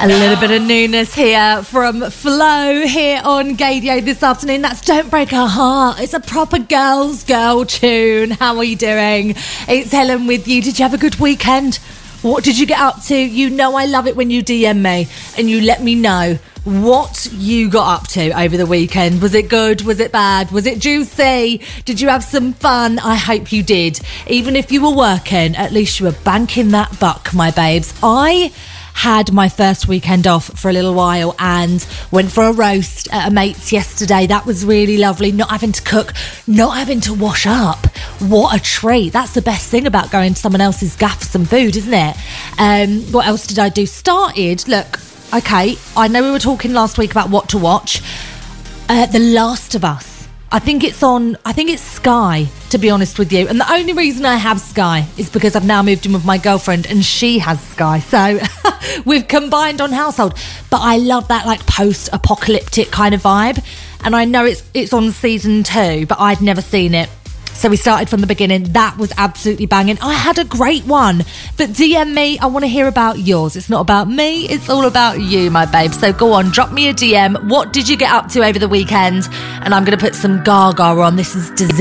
A little bit of newness here from Flo here on Gaydio this afternoon. That's Don't Break Her Heart. It's a proper girl tune. How are you doing? It's Helen with you. Did you have a good weekend? What did you get up to? You know I love it when you DM me and you let me know what you got up to over the weekend. Was it good? Was it bad? Was it juicy? Did you have some fun? I hope you did. Even if you were working, at least you were banking that buck, my babes. I had my first weekend off for a little while and went for a roast at a mate's yesterday. That was really lovely. Not having to cook, not having to wash up. What a treat. That's the best thing about going to someone else's gaff for some food, isn't it? What else did I do? Look, okay, I know we were talking last week about what to watch. The Last of Us. I think it's Sky, to be honest with you. And the only reason I have Sky is because I've now moved in with my girlfriend and she has Sky. So we've combined on household. But I love that like post-apocalyptic kind of vibe. And I know it's on season 2, but I'd never seen it. So we started from the beginning. That was absolutely banging. I had a great one. But DM me. I want to hear about yours. It's not about me. It's all about you, my babe. So go on, drop me a DM. What did you get up to over the weekend? And I'm going to put some Gaga on. This is Dizzy.